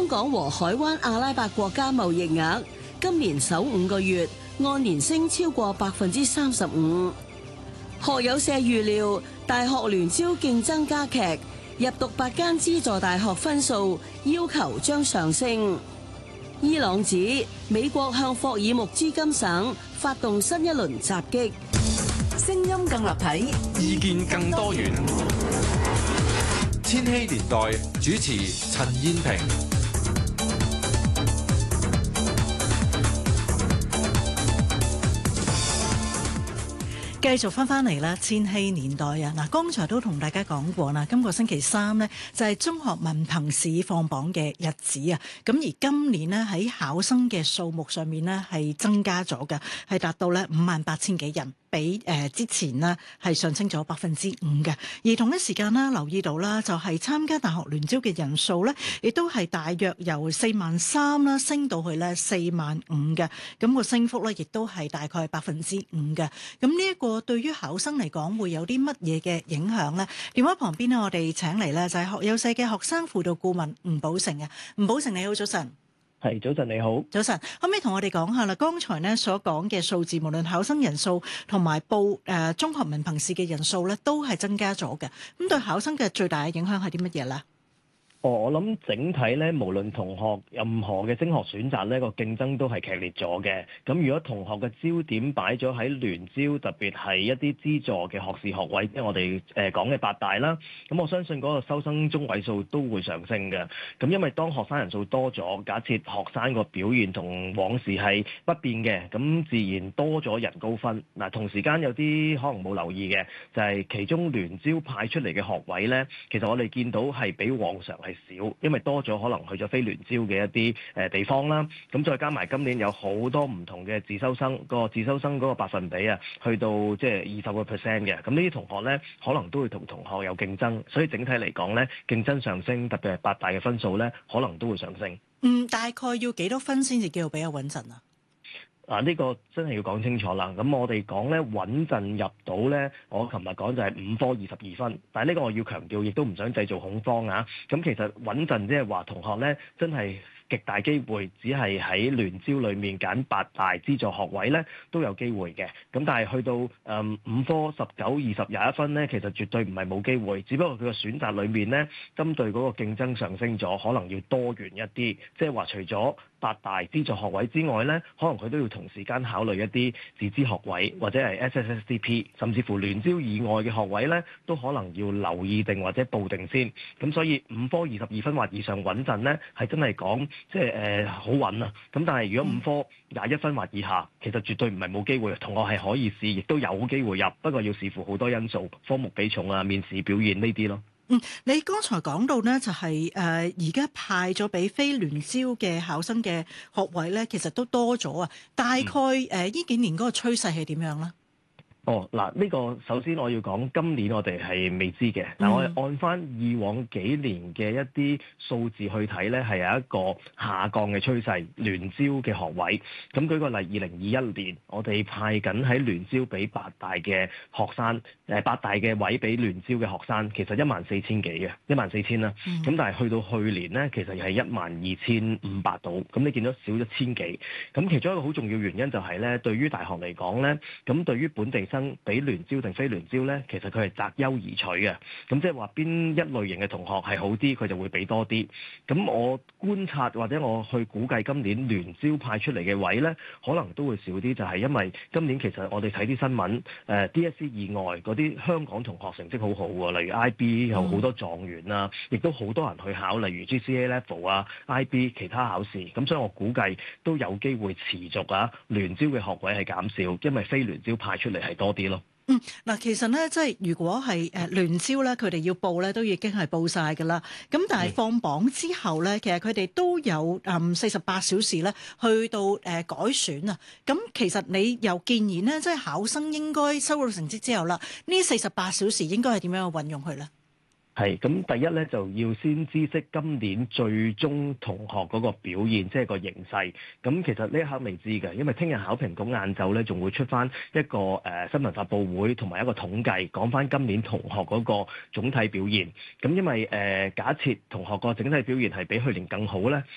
港和海灣阿拉伯國家貿易額今年首5個月按年升超過35%。學友社預料大學聯招競爭加劇，入讀8間資助大學分數要求將上升。伊朗指美國向霍爾木茲金省發動新一輪襲擊。 聲音更立體， 意見更多元。千禧年代主持陳燕萍。 繼續翻嚟啦，千禧年代啊！嗱，剛才都同大家講過啦，今個星期3呢，就係中學文憑試放榜嘅日子啊！咁而今年呢，喺考生嘅數目上面呢，係增加咗嘅，係達到咧58,000幾人。比之前呢係上升咗5%嘅，而同一時間呢，留意到啦，就係參加大學聯招嘅人數呢，亦都係大約由43,000啦升到去咧45,000嘅，咁個升幅呢，亦都係大概5%嘅。咁呢一個對於考生嚟講會有啲乜嘢嘅影響呢？電話旁邊呢，我哋請嚟呢就係學友社嘅學生輔導顧問吳寶成啊，吳寶成你好，早晨。 係，早晨你好。 早晨，可唔可以同我哋講下啦？剛才呢所講嘅數字，無論考生人數同埋報中學文憑試嘅人數咧，都係增加咗嘅。咁對考生嘅最大嘅影響係啲乜嘢咧？ 我諗整體咧，無論同學任何嘅升學選擇咧，個競爭都係劇烈咗嘅。咁如果同學嘅焦點擺咗喺聯招，特別係一啲資助嘅學士學位，即係我哋講嘅8大啦，咁我相信嗰個收生中位數都會上升嘅。咁因為當學生人數多咗，假設學生個表現同往時係不變嘅，咁自然多咗人高分。嗱，同時間有啲可能冇留意嘅，就係其中聯招派出嚟嘅學位咧，其實我哋見到係比往常係少，因為多咗可能去咗非聯招嘅一啲地方啦。咁再加埋今年有好多唔同嘅自修生，個自修生嗰個百分比啊，去到即係20%嘅。咁呢啲同學咧，可能都會同同學有競爭，所以整體嚟講咧，競爭上升，特別係8大嘅分數咧，可能都會上升。 大概要幾多分先至叫做比較穩陣啊？ 呢個真係要講清楚啦。咁我哋講咧穩陣入到咧，我琴日講就係5科22分，但係呢個我要強調，亦都唔想製造恐慌啊。咁其實穩陣即係話同學咧真係極大機會只係喺聯招裏面揀8大資助學位咧都有機會嘅。咁但係去到5科19、20、21分咧，其實絕對唔係冇機會，只不過佢個選擇裏面咧，針對嗰個競爭上升咗，可能要多元一啲。即係話除咗8大資助學位之外咧，可能佢都要同時間考慮一啲自資學位或者係 SSSDP， 甚至乎聯招以外嘅學位咧，都可能要留意定或者報定先。咁所以5科22分或以上穩陣咧，係真係講即係好穩啊。咁但係如果5科21分或以下，其實絕對唔係冇機會，同學係可以試，亦都有機會入，不過要視乎好多因素，科目比重啊、面試表現呢啲咯。 你剛才講到呢，就係而家派咗俾非聯招嘅考生嘅學位咧，其實都多咗啊。大概呢幾年嗰個趨勢係點樣咧？ 嗱，呢個首先我要講，今年我哋係未知嘅，但我哋按翻以往幾年嘅一啲數字去睇咧，係有一個下降嘅趨勢。聯招嘅學位，咁舉個例，2021年我哋派緊喺聯招俾8大嘅學生，8大嘅位俾聯招嘅學生，其實14,000幾嘅，14,000啦。咁但係去到去年咧，其實係12,500到，咁你見到少咗1,000幾。咁其中一個好重要原因就係咧，對於大學嚟講咧，咁對於本地生俾聯招定非聯招咧，其實佢係擇優而取嘅。咁即係話邊一類型嘅同學係好啲，佢就會俾多啲。咁我觀察或者我去估計今年聯招派出嚟嘅位咧，可能都會少啲，就係因為今年其實我哋睇啲新聞，DSE 以外嗰啲香港同學成績好好喎，例如 IB 有好多狀元啊，亦都好多人去考，例如 GCA Level 啊、IB 其他考試。咁所以我估計都有機會持續啊，聯招嘅學位係減少，因為非聯招派出嚟係多啲咯。 嗱，其實咧，即係如果係聯招咧，佢哋要報咧，都已經係報晒㗎啦。咁但係放榜之後咧，其實佢哋都有48小時咧，去到改選啊。咁其實你又建議呢，即係考生應該收到成績之後啦，呢48小時應該係點樣去運用佢咧？ 係，咁第一咧就要先知悉今年最終同學嗰個表現，即係個形勢。咁其實呢一刻未知嘅，因為聽日考評局晏晝咧仲會出翻一個新聞發佈會同埋一個統計，講翻今年同學嗰個總體表現。咁因為假設同學個整體表現係比去年更好咧，